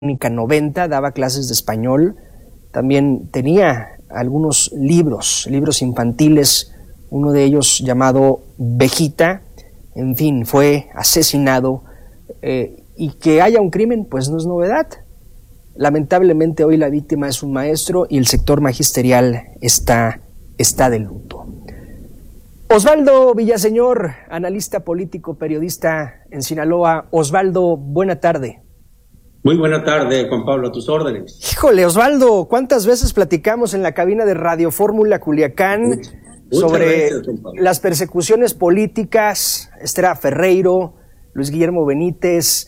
Técnica 90, daba clases de español, también tenía algunos libros infantiles, uno de ellos llamado Vejita. En fin, fue asesinado, y que haya un crimen pues no es novedad. Lamentablemente hoy la víctima es un maestro y el sector magisterial está de luto. Osvaldo Villaseñor, analista político, periodista en Sinaloa. Osvaldo, buena tarde. Muy buena tarde, Juan Pablo, a tus órdenes. Híjole, Osvaldo, ¿cuántas veces platicamos en la cabina de Radio Fórmula Culiacán sobre las persecuciones políticas? Estera Ferreiro, Luis Guillermo Benítez,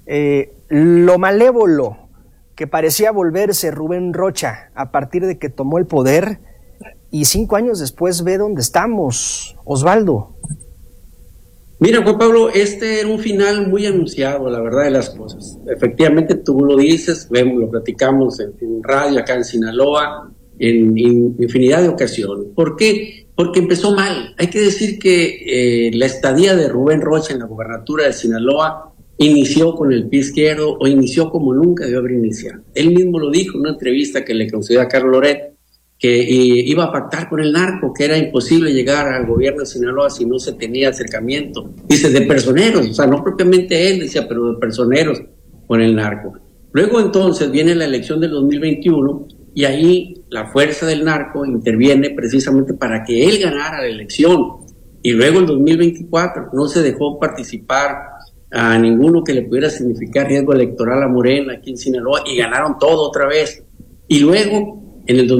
lo malévolo que parecía volverse Rubén Rocha a partir de que tomó el poder, y 5 años después ve dónde estamos, Osvaldo. Mira, Juan Pablo, este era un final muy anunciado, la verdad de las cosas. Efectivamente, tú lo dices, lo platicamos en radio acá en Sinaloa, en infinidad de ocasiones. ¿Por qué? Porque empezó mal. Hay que decir que la estadía de Rubén Rocha en la gobernatura de Sinaloa inició con el pie izquierdo, o inició como nunca debió haber iniciado. Él mismo lo dijo en una entrevista que le concedió a Carlos Loret, que iba a pactar con el narco, que era imposible llegar al gobierno de Sinaloa si no se tenía acercamiento. Dice, de personeros, o sea, no propiamente él, decía, pero de personeros con el narco. Luego entonces viene la elección del 2021 y ahí la fuerza del narco interviene precisamente para que él ganara la elección. Y luego el 2024 no se dejó participar a ninguno que le pudiera significar riesgo electoral a Morena aquí en Sinaloa, y ganaron todo otra vez. Y luego en el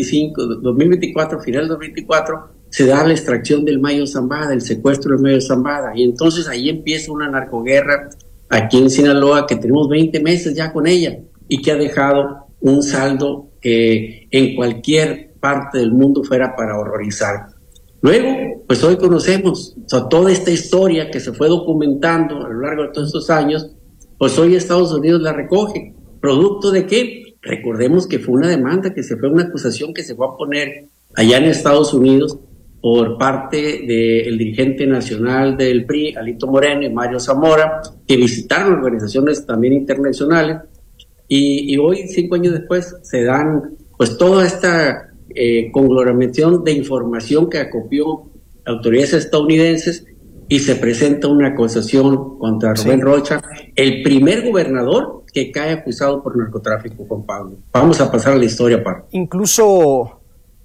2024, final del 2024, se da la extracción del Mayo Zambada, el secuestro del Mayo Zambada, y entonces ahí empieza una narcoguerra aquí en Sinaloa que tenemos 20 meses ya con ella, y que ha dejado un saldo que en cualquier parte del mundo fuera para horrorizar. Luego, pues hoy conocemos, o sea, toda esta historia que se fue documentando a lo largo de todos estos años, pues hoy Estados Unidos la recoge. ¿Producto de qué? Recordemos que fue una demanda, una acusación que se fue a poner allá en Estados Unidos por parte del dirigente nacional del PRI, Alito Moreno, y Mario Zamora, que visitaron organizaciones también internacionales, y hoy, 5 años después, se dan pues toda esta conglomeración de información que acopió autoridades estadounidenses, y se presenta una acusación contra Rubén Rocha, el primer gobernador que cae acusado por narcotráfico, Juan Pablo. Vamos a pasar a la historia, Pablo. Incluso,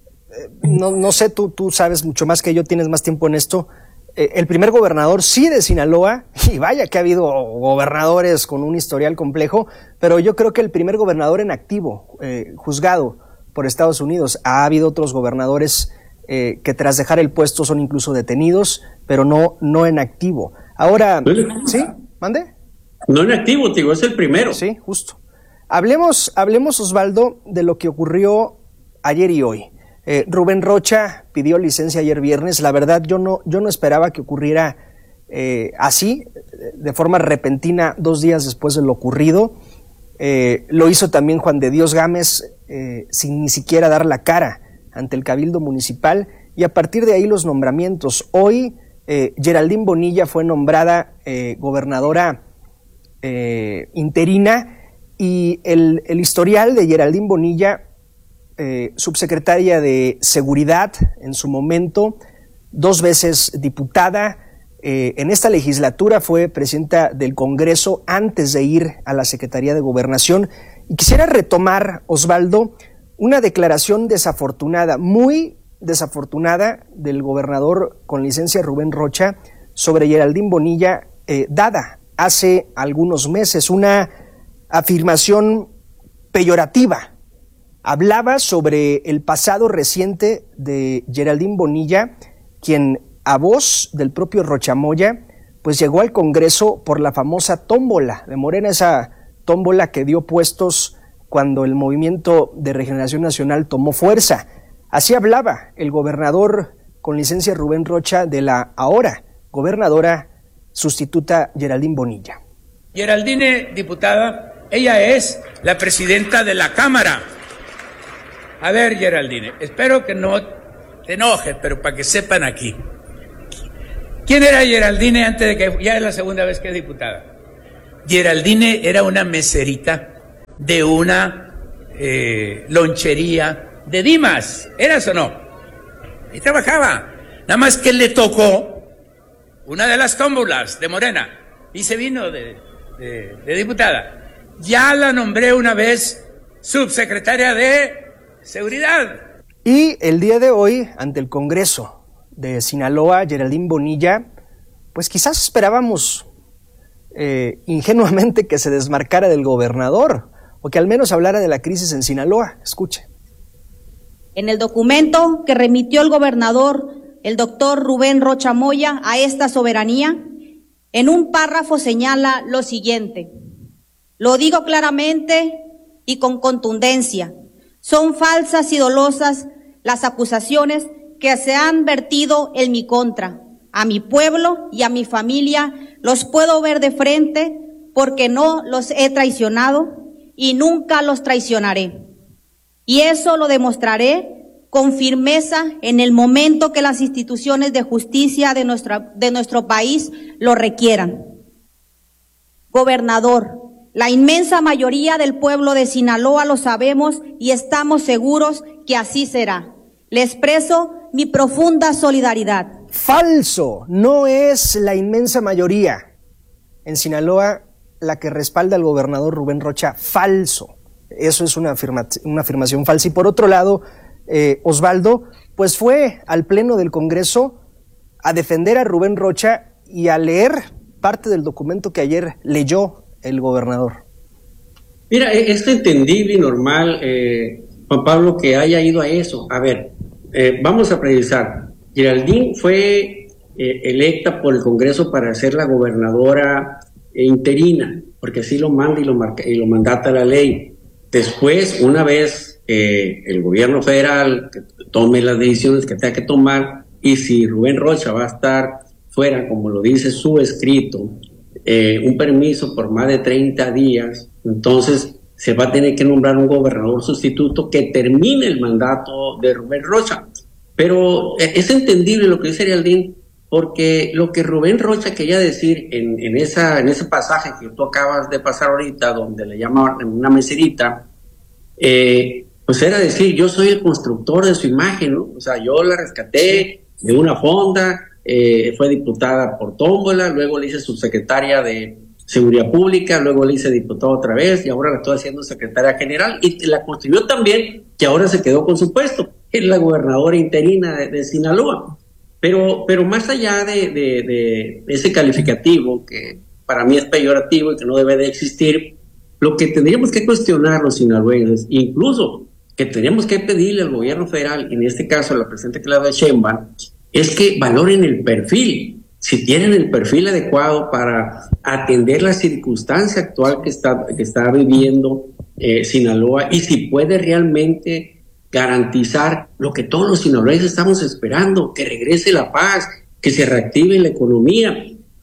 no sé, tú sabes mucho más que yo, tienes más tiempo en esto, el primer gobernador sí de Sinaloa, y vaya que ha habido gobernadores con un historial complejo, pero yo creo que el primer gobernador en activo, juzgado por Estados Unidos. Ha habido otros gobernadores que tras dejar el puesto son incluso detenidos, pero no en activo. Ahora, ¿sí? ¿Mande? No en activo, digo, es el primero. Sí, justo. Hablemos, Osvaldo, de lo que ocurrió ayer y hoy. Rubén Rocha pidió licencia ayer viernes. La verdad, yo no esperaba que ocurriera así, de forma repentina, 2 días después de lo ocurrido. Lo hizo también Juan de Dios Gámez, sin ni siquiera dar la cara ante el Cabildo Municipal, y a partir de ahí los nombramientos. Hoy Geraldine Bonilla fue nombrada gobernadora interina, y el historial de Geraldine Bonilla, subsecretaria de Seguridad en su momento, 2 veces diputada, en esta legislatura fue presidenta del Congreso antes de ir a la Secretaría de Gobernación. Y quisiera retomar, Osvaldo, una declaración desafortunada, muy desafortunada, del gobernador con licencia Rubén Rocha sobre Geraldine Bonilla, dada hace algunos meses, una afirmación peyorativa. Hablaba sobre el pasado reciente de Geraldine Bonilla, quien a voz del propio Rocha Moya, pues llegó al Congreso por la famosa tómbola de Morena, esa tómbola que dio puestos cuando el Movimiento de Regeneración Nacional tomó fuerza. Así hablaba el gobernador con licencia Rubén Rocha de la ahora gobernadora sustituta Geraldine Bonilla. Geraldine, diputada, ella es la presidenta de la Cámara. A ver, Geraldine, espero que no te enojes, pero para que sepan aquí. ¿Quién era Geraldine antes de que ya es la segunda vez que es diputada? Geraldine era una meserita de una lonchería de Dimas. ¿Eras o no? Ahí trabajaba. Nada más que le tocó una de las tómbolas de Morena y se vino de diputada. Ya la nombré una vez subsecretaria de Seguridad. Y el día de hoy, ante el Congreso de Sinaloa, Geraldine Bonilla, pues quizás esperábamos ingenuamente que se desmarcara del gobernador o que al menos hablara de la crisis en Sinaloa. Escuche. En el documento que remitió el gobernador, el doctor Rubén Rocha Moya, a esta soberanía, en un párrafo señala lo siguiente: lo digo claramente y con contundencia, son falsas y dolosas las acusaciones que se han vertido en mi contra. A mi pueblo y a mi familia los puedo ver de frente porque no los he traicionado y nunca los traicionaré. Y eso lo demostraré con firmeza en el momento que las instituciones de justicia de nuestro país lo requieran. Gobernador, la inmensa mayoría del pueblo de Sinaloa lo sabemos y estamos seguros que así será. Le expreso mi profunda solidaridad. Falso, no es la inmensa mayoría en Sinaloa la que respalda al gobernador Rubén Rocha. Falso, eso es una afirmación falsa. Y por otro lado, Osvaldo, pues fue al pleno del Congreso a defender a Rubén Rocha y a leer parte del documento que ayer leyó el gobernador. Mira, es entendible y normal, Juan Pablo, que haya ido a eso. A ver, vamos a precisar. Geraldine fue electa por el Congreso para ser la gobernadora interina, porque así lo manda y lo mandata la ley. Después, una vez el gobierno federal tome las decisiones que tenga que tomar, y si Rubén Rocha va a estar fuera, como lo dice su escrito, un permiso por más de 30 días, entonces se va a tener que nombrar un gobernador sustituto que termine el mandato de Rubén Rocha. Pero es entendible lo que dice Geraldine, porque lo que Rubén Rocha quería decir en ese pasaje que tú acabas de pasar ahorita, donde le llaman una meserita, pues era decir, yo soy el constructor de su imagen, ¿no? O sea, yo la rescaté de una fonda, fue diputada por tómbola, luego le hice subsecretaria de Seguridad Pública, luego le hice diputada otra vez y ahora la estoy haciendo secretaria general, y la construyó también, que ahora se quedó con su puesto, es la gobernadora interina de Sinaloa. Pero más allá de ese calificativo, que para mí es peyorativo y que no debe de existir, lo que tendríamos que cuestionar los sinaloenses, incluso que tendríamos que pedirle al gobierno federal, en este caso a la presidenta Claudia Sheinbaum, es que valoren el perfil, si tienen el perfil adecuado para atender la circunstancia actual que está viviendo Sinaloa, y si puede realmente garantizar lo que todos los sinaloenses estamos esperando, que regrese la paz, que se reactive la economía.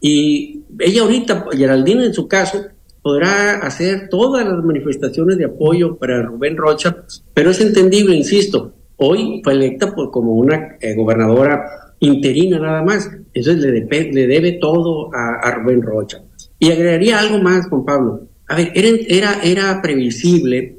Y ella ahorita, Geraldine en su caso, podrá hacer todas las manifestaciones de apoyo para Rubén Rocha, pero es entendible, insisto, hoy fue electa como una gobernadora interina nada más, entonces le debe todo a Rubén Rocha. Y agregaría algo más, Juan Pablo. A ver, era previsible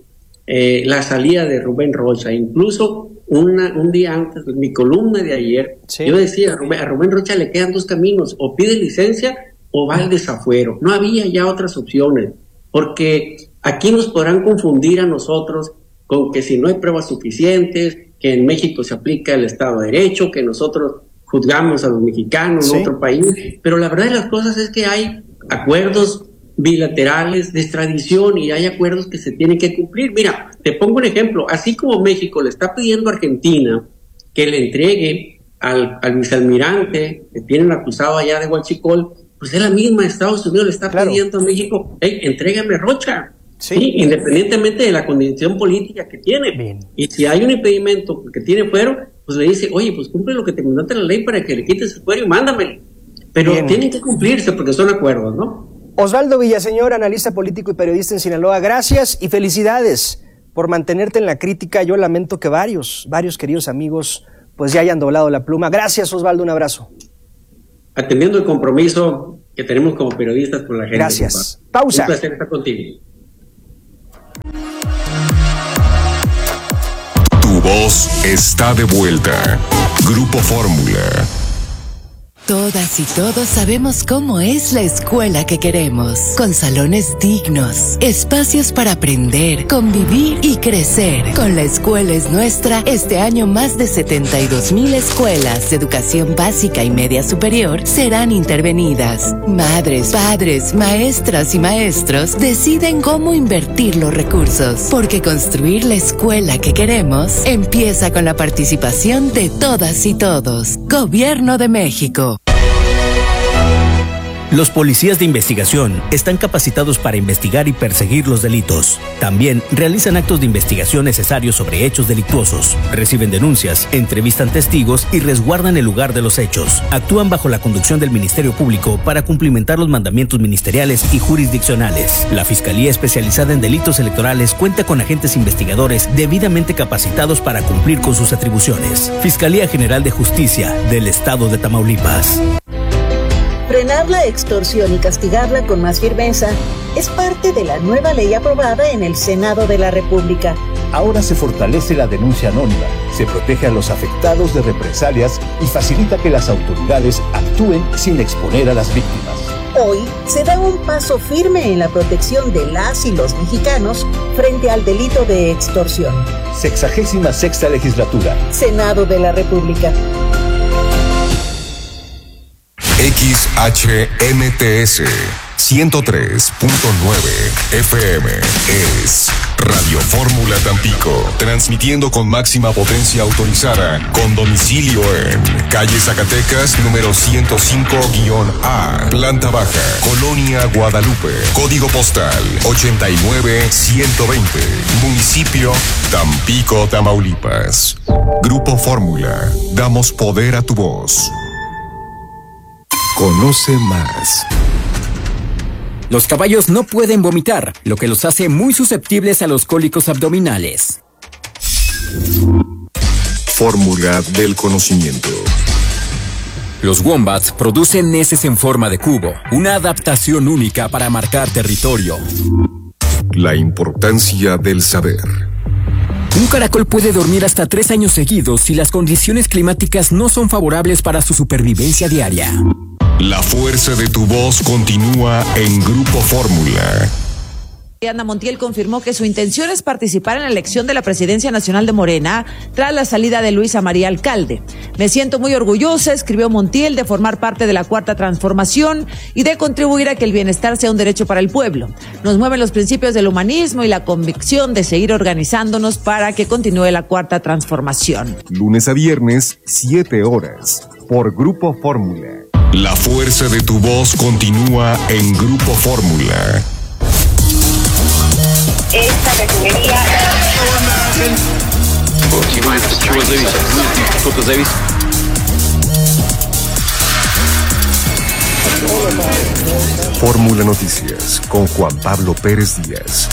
la salida de Rubén Rocha, incluso un día antes de mi columna de ayer, sí, yo decía, a Rubén Rocha le quedan dos caminos, o pide licencia o va al desafuero. No había ya otras opciones, porque aquí nos podrán confundir a nosotros con que si no hay pruebas suficientes, que en México se aplica el Estado de Derecho, que nosotros juzgamos a los mexicanos en otro país, pero la verdad de las cosas es que hay acuerdos bilaterales de extradición y hay acuerdos que se tienen que cumplir. Mira, te pongo un ejemplo, así como México le está pidiendo a Argentina que le entregue al vicealmirante que tienen acusado allá de Huachicol, pues es la misma, Estados Unidos le está pidiendo a México, hey, entrégame Rocha, ¿sí? Independientemente de la condición política que tiene. Bien. Y si hay un impedimento que tiene fuero, pues le dice, oye, pues cumple lo que te mandate la ley para que le quites el fuero y mándamelo. Pero bien, tienen que cumplirse porque son acuerdos, ¿no? Osvaldo Villaseñor, analista político y periodista en Sinaloa, gracias y felicidades por mantenerte en la crítica. Yo lamento que varios queridos amigos pues ya hayan doblado la pluma. Gracias, Osvaldo, un abrazo. Atendiendo el compromiso que tenemos como periodistas con la gente. Gracias. Pausa. Un placer estar contigo. voz está de vuelta. Grupo Fórmula. Todas y todos sabemos cómo es la escuela que queremos, con salones dignos, espacios para aprender, convivir y crecer. Con La Escuela es Nuestra, este año más de 72,000 escuelas de educación básica y media superior serán intervenidas. Madres, padres, maestras y maestros deciden cómo invertir los recursos, porque construir la escuela que queremos empieza con la participación de todas y todos. Gobierno de México. Los policías de investigación están capacitados para investigar y perseguir los delitos. También realizan actos de investigación necesarios sobre hechos delictuosos, reciben denuncias, entrevistan testigos y resguardan el lugar de los hechos. Actúan bajo la conducción del Ministerio Público para cumplimentar los mandamientos ministeriales y jurisdiccionales. La Fiscalía Especializada en Delitos Electorales cuenta con agentes investigadores debidamente capacitados para cumplir con sus atribuciones. Fiscalía General de Justicia del Estado de Tamaulipas. Frenar la extorsión y castigarla con más firmeza es parte de la nueva ley aprobada en el Senado de la República. Ahora se fortalece la denuncia anónima, se protege a los afectados de represalias y facilita que las autoridades actúen sin exponer a las víctimas. Hoy se da un paso firme en la protección de las y los mexicanos frente al delito de extorsión. 66ª legislatura. Senado de la República. XHMTS 103.9 FM es Radio Fórmula Tampico, transmitiendo con máxima potencia autorizada, con domicilio en calle Zacatecas, número 105-A, planta baja, Colonia Guadalupe, código postal 89120, municipio Tampico, Tamaulipas. Grupo Fórmula, damos poder a tu voz. Conoce más. Los caballos no pueden vomitar, lo que los hace muy susceptibles a los cólicos abdominales. Fórmula del conocimiento. Los wombats producen heces en forma de cubo, una adaptación única para marcar territorio. La importancia del saber. Un caracol puede dormir hasta 3 años seguidos si las condiciones climáticas no son favorables para su supervivencia diaria. La fuerza de tu voz continúa en Grupo Fórmula. Ana Montiel confirmó que su intención es participar en la elección de la presidencia nacional de Morena tras la salida de Luisa María Alcalde. Me siento muy orgullosa, escribió Montiel, de formar parte de la Cuarta Transformación y de contribuir a que el bienestar sea un derecho para el pueblo. Nos mueven los principios del humanismo y la convicción de seguir organizándonos para que continúe la Cuarta Transformación. Lunes a viernes, 7 horas, por Grupo Fórmula. La fuerza de tu voz continúa en Grupo Fórmula. Esta refinería. Fórmula Noticias con Juan Pablo Pérez Díaz.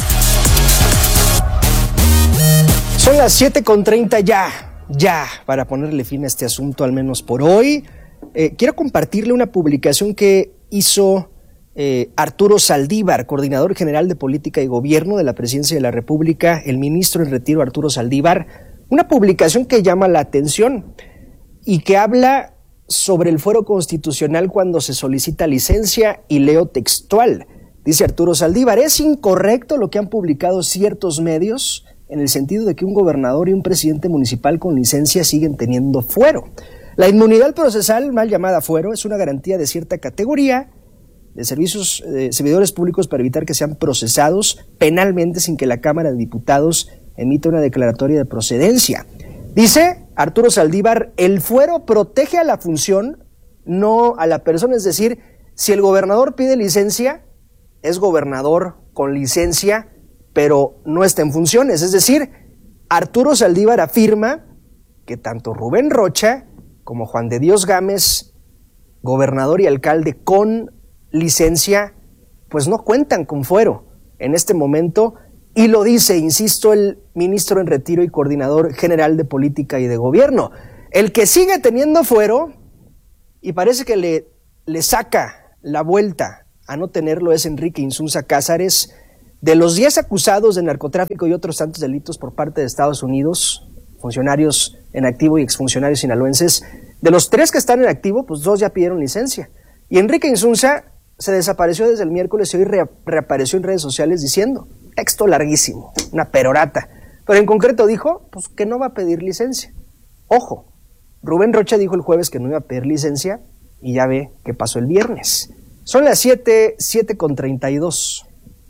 Son las 7:30 ya, para ponerle fin a este asunto, al menos por hoy. Quiero compartirle una publicación que hizo Arturo Saldívar, coordinador general de Política y Gobierno de la Presidencia de la República, el ministro en retiro Arturo Saldívar, una publicación que llama la atención y que habla sobre el fuero constitucional cuando se solicita licencia, y leo textual. Dice Arturo Saldívar: es incorrecto lo que han publicado ciertos medios en el sentido de que un gobernador y un presidente municipal con licencia siguen teniendo fuero. La inmunidad procesal, mal llamada fuero, es una garantía de cierta categoría de servidores públicos para evitar que sean procesados penalmente sin que la Cámara de Diputados emita una declaratoria de procedencia. Dice Arturo Saldívar: el fuero protege a la función, no a la persona. Es decir, si el gobernador pide licencia, es gobernador con licencia, pero no está en funciones. Es decir, Arturo Saldívar afirma que tanto Rubén Rocha como Juan de Dios Gámez, gobernador y alcalde con licencia, pues no cuentan con fuero en este momento, y lo dice, insisto, el ministro en retiro y coordinador general de Política y de Gobierno. El que sigue teniendo fuero y parece que le saca la vuelta a no tenerlo es Enrique Insunza Cázares. De los 10 acusados de narcotráfico y otros tantos delitos por parte de Estados Unidos, funcionarios en activo y exfuncionarios sinaloenses. De los 3 que están en activo, pues 2 ya pidieron licencia. Y Enrique Insunza se desapareció desde el miércoles y hoy reapareció en redes sociales diciendo, texto larguísimo, una perorata, pero en concreto dijo pues que no va a pedir licencia. Ojo, Rubén Rocha dijo el jueves que no iba a pedir licencia y ya ve qué pasó el viernes. Son las 7:32.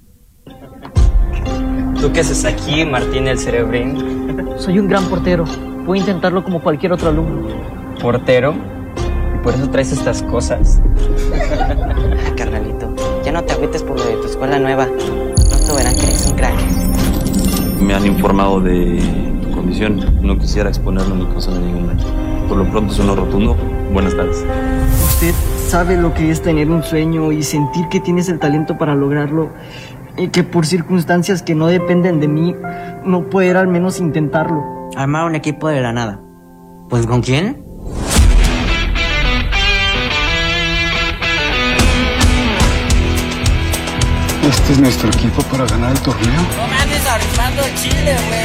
¿Tú qué haces aquí, Martín el Cerebrín? Soy un gran portero. Voy a intentarlo como cualquier otro alumno. ¿Portero? ¿Y por eso traes estas cosas? Carnalito, ya no te agüites por lo de tu escuela nueva. Pronto verán que eres un crack. Me han informado de tu condición. No quisiera exponerlo ni cosa de ninguna. Por lo pronto es un no rotundo. Buenas tardes. Usted sabe lo que es tener un sueño y sentir que tienes el talento para lograrlo y que por circunstancias que no dependen de mí no poder al menos intentarlo. Armar un equipo de la nada. ¿Pues con quién? Este es nuestro equipo para ganar el torneo. No me andes arrimando chile, güey.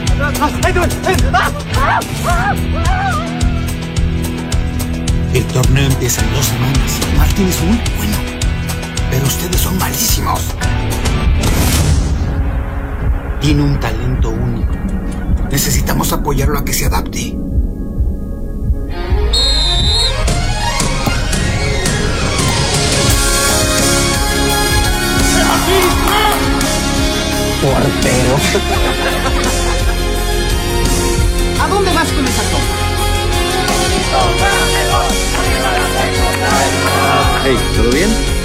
El torneo empieza en 2 semanas. Martín es muy bueno, pero ustedes son malísimos. Tiene un talento único. Necesitamos apoyarlo a que se adapte. Portero. ¿A dónde vas con esa toma? Hey, ¿todo bien?